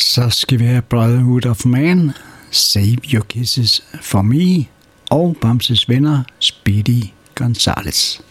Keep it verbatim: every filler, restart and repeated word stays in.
Så skal vi have Brotherhood of Man, Save Your Kisses for Me og Bamses venner Speedy Gonzales.